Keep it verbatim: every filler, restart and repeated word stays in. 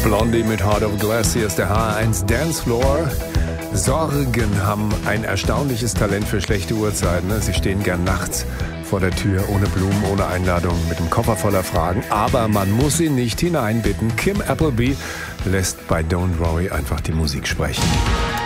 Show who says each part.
Speaker 1: Blondie mit Heart of Glass, hier ist der H eins Dancefloor. Sorgen haben ein erstaunliches Talent für schlechte Uhrzeiten. Sie stehen gern nachts vor der Tür, ohne Blumen, ohne Einladung, mit einem Koffer voller Fragen. Aber man muss sie nicht hineinbitten. Kim Appleby lässt bei Don't Worry einfach die Musik sprechen.